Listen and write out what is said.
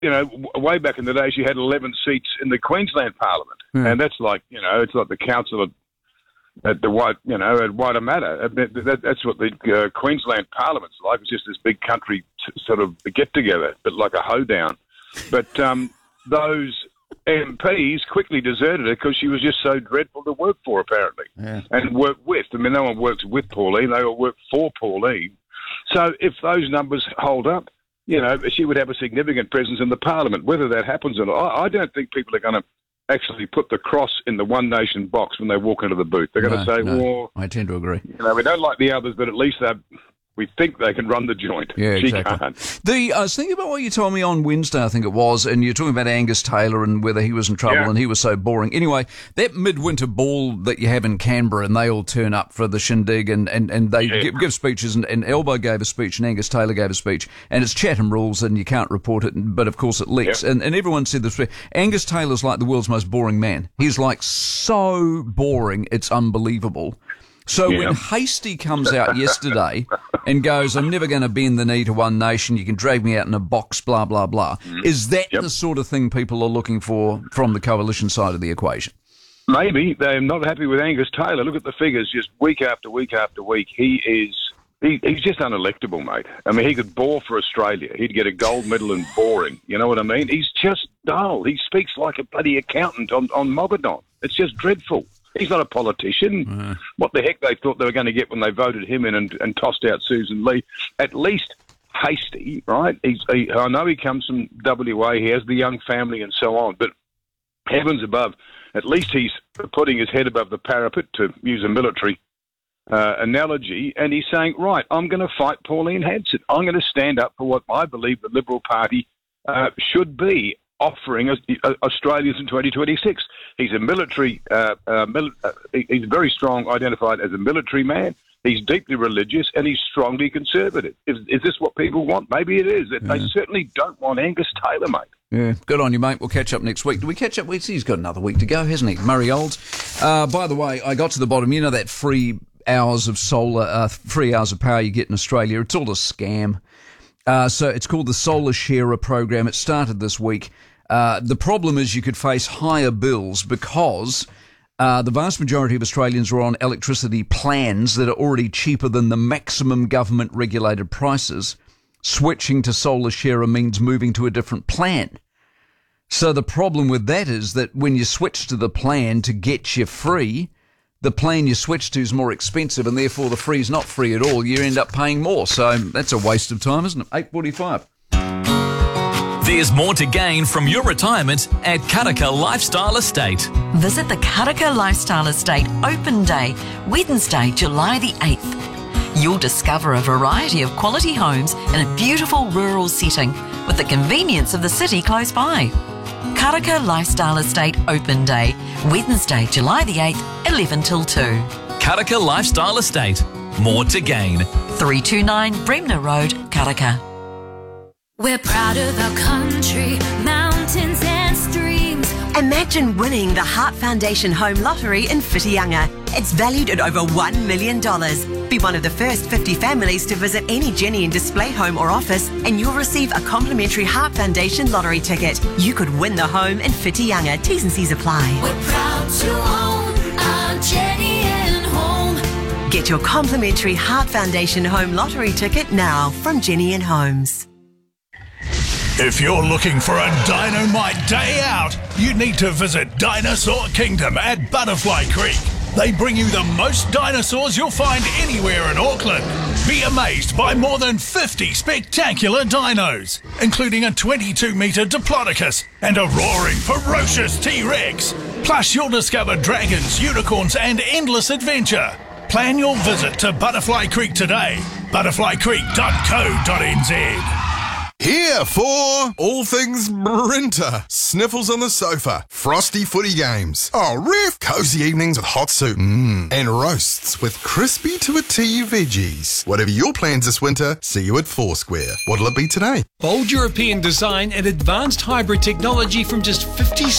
way back in the day, she had 11 seats in the Queensland Parliament, and that's like, it's like the council at the at Waitemata. That's what the Queensland Parliament's like. It's just this big country sort of get together, but like a hoedown. But those MPs quickly deserted her because she was just so dreadful to work for, apparently, and work with. I mean, no one works with Pauline; they all work for Pauline. So if those numbers hold up, she would have a significant presence in the Parliament. Whether that happens or not, I don't think people are going to actually put the cross in the One Nation box when they walk into the booth. They're going to say, well, I tend to agree. We don't like the others, but at least we think they can run the joint. Yeah, she exactly. Can't. I was thinking about what you told me on Wednesday, I think it was, and you're talking about Angus Taylor and whether he was in trouble and he was so boring. Anyway, that midwinter ball that you have in Canberra and they all turn up for the shindig and they give speeches and Elbow gave a speech and Angus Taylor gave a speech and it's Chatham rules and you can't report it, but of course it leaks. And everyone said this. Angus Taylor's like the world's most boring man. He's like so boring, it's unbelievable. So when Hastie comes out yesterday and goes, I'm never going to bend the knee to One Nation, you can drag me out in a box, blah, blah, blah, is that the sort of thing people are looking for from the coalition side of the equation? Maybe. They're not happy with Angus Taylor. Look at the figures just week after week after week. He's just unelectable, mate. I mean, he could bore for Australia. He'd get a gold medal in boring. You know what I mean? He's just dull. He speaks like a bloody accountant on Mogadon. It's just dreadful. He's not a politician. What the heck they thought they were going to get when they voted him in and tossed out Susan Lee. At least Hastie, right? I know he comes from WA. He has the young family and so on. But heavens above, at least he's putting his head above the parapet, to use a military analogy. And he's saying, right, I'm going to fight Pauline Hanson. I'm going to stand up for what I believe the Liberal Party should be offering Australians in 2026. He's a military, he's very strong, identified as a military man. He's deeply religious and he's strongly conservative. Is this what people want? Maybe it is. They certainly don't want Angus Taylor, mate. Yeah, good on you, mate. We'll catch up next week. Do we catch up? He's got another week to go, hasn't he? Murray Olds. By the way, I got to the bottom. You know that free hours of solar, 3 hours of power you get in Australia? It's all a scam. So it's called the Solar Sharer program. It started this week. The problem is you could face higher bills because the vast majority of Australians are on electricity plans that are already cheaper than the maximum government regulated prices. Switching to Solar Sharer means moving to a different plan. So the problem with that is that when you switch to the plan to get you free, the plan you switch to is more expensive and therefore the free is not free at all. You end up paying more. So that's a waste of time, isn't it? 8:45. There's more to gain from your retirement at Karaka Lifestyle Estate. Visit the Karaka Lifestyle Estate Open Day, Wednesday, July the 8th. You'll discover a variety of quality homes in a beautiful rural setting with the convenience of the city close by. Karaka Lifestyle Estate Open Day, Wednesday, July the 8th, 11 till 2. Karaka Lifestyle Estate. More to gain. 329 Bremner Road, Karaka. We're proud of our country, mountains and streams. Imagine winning the Heart Foundation Home Lottery in Whitianga. It's valued at over $1 million. Be one of the first 50 families to visit any Jenny and Display home or office and you'll receive a complimentary Heart Foundation lottery ticket. You could win the home in Whitianga. T's and C's apply. We're proud to own our Jenny and Home. Get your complimentary Heart Foundation Home Lottery ticket now from Jenny and Homes. If you're looking for a dynamite day out, you need to visit Dinosaur Kingdom at Butterfly Creek. They bring you the most dinosaurs you'll find anywhere in Auckland. Be amazed by more than 50 spectacular dinos, including a 22-metre Diplodocus and a roaring, ferocious T-Rex. Plus, you'll discover dragons, unicorns and endless adventure. Plan your visit to Butterfly Creek today. butterflycreek.co.nz. Here for all things Brinter. Sniffles on the sofa. Frosty footy games. Oh, ref. Cozy evenings with hot soup. And roasts with crispy to a T veggies. Whatever your plans this winter, see you at Foursquare. What'll it be today? Bold European design and advanced hybrid technology from just $57